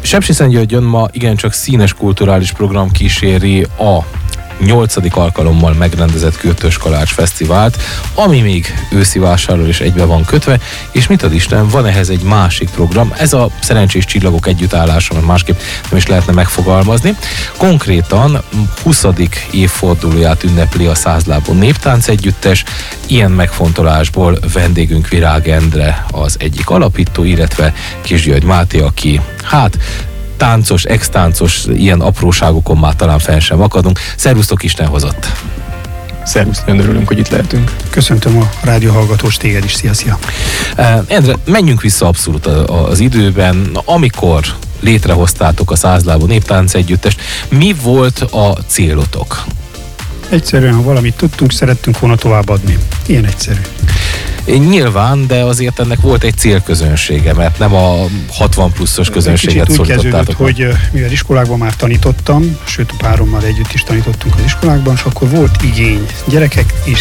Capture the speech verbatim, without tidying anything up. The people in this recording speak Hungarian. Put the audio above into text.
Sepsiszentgyörgyön ma igencsak színes kulturális program kíséri a nyolcadik alkalommal megrendezett Kürtös Kalács Fesztivált, ami még őszi vásárral is egybe van kötve, és mit ad Isten, van ehhez egy másik program, ez a Szerencsés Csillagok együttállása, mert másképp nem is lehetne megfogalmazni. Konkrétan huszadik évfordulóját ünnepli a Százlábon Néptánc Együttes, ilyen megfontolásból vendégünk Virág Endre, az egyik alapító, illetve Kisgyörgy Máté, aki hát táncos, ex-táncos, ilyen apróságokon már talán fel sem akadunk. Szervusztok, Isten hozott! Szervusz, nagyon örülünk, hogy itt lehetünk. Köszöntöm a rádióhallgatós téged is, szia, szia! Uh, Endre, menjünk vissza abszolút az időben, amikor létrehoztátok a Százlábon Néptánc Együttest. Mi volt a célotok? Egyszerűen, ha valamit tudtunk, szerettünk volna továbbadni. Ilyen egyszerű. Nyilván, de azért ennek volt egy célközönsége, mert nem a hatvan pluszos közönséget szólítottátok. Hogy mivel iskolákban már tanítottam, sőt a párommal együtt is tanítottunk az iskolákban, és akkor volt igény. Gyerekek és